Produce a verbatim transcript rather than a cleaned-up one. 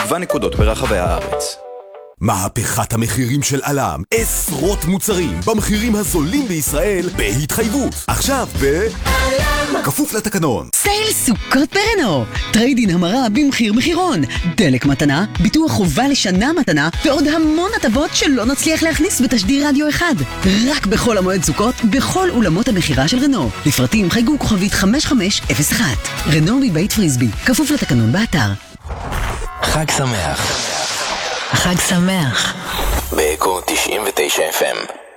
במגוון נקודות ברחבי הארץ. מהפכת המחירים של אלם, עשרות מוצרים במחירים הזולים בישראל בהתחייבות. עכשיו ב... אלם! כפוף לתקנון. סייל סוכות ברנו, טריידין המרה במחיר מחירון, דלק מתנה, ביטוח חובה לשנה מתנה ועוד המון הטבות שלא נצליח להכניס בתשדיר רדיו אחד. רק בחול המועד סוכות, בכל אולמות המחירה של רנו. לפרטים חייגו כוכבית חמש חמש אפס אחת. רנו מבית פריסבי, כפוף לתקנון באתר. חג שמח. חג שמח. באקו תשעים ותשע אף אם